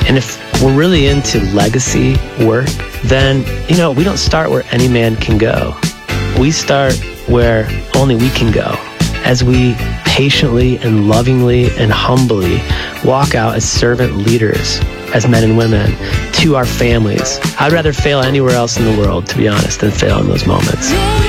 And if we're really into legacy work, then, we don't start where any man can go. We start where only we can go, as we patiently and lovingly and humbly walk out as servant leaders, as men and women, to our families. I'd rather fail anywhere else in the world, to be honest, than fail in those moments.